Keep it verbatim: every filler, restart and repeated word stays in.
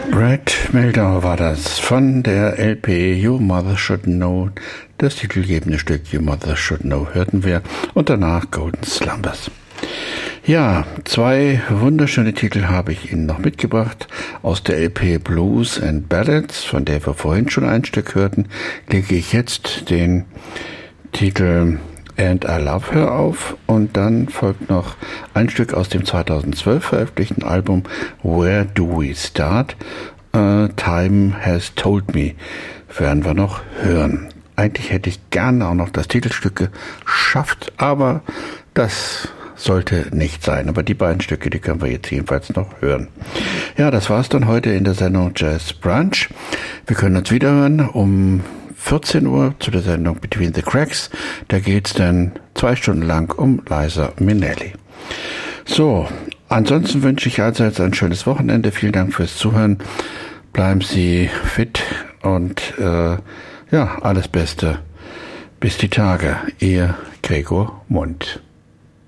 Red Meldau war das von der L P You Mother Should Know. Das titelgebende Stück You Mother Should Know hörten wir und danach Golden Slumbers. Ja, zwei wunderschöne Titel habe ich Ihnen noch mitgebracht. Aus der L P Blues and Ballads, von der wir vorhin schon ein Stück hörten, lege ich jetzt den Titel And I Love Her auf und dann folgt noch ein Stück aus dem zweitausendzwölf veröffentlichten Album Where Do We Start? Uh, Time Has Told Me werden wir noch hören. Eigentlich hätte ich gerne auch noch das Titelstück geschafft, aber das sollte nicht sein. Aber die beiden Stücke, die können wir jetzt jedenfalls noch hören. Ja, das war's dann heute in der Sendung Jazz Brunch. Wir können uns wiederhören um vierzehn Uhr zu der Sendung Between the Cracks. Da geht's dann zwei Stunden lang um Liza Minnelli. So, ansonsten wünsche ich allseits ein schönes Wochenende. Vielen Dank fürs Zuhören. Bleiben Sie fit und äh, ja, alles Beste. Bis die Tage. Ihr Gregor Mund.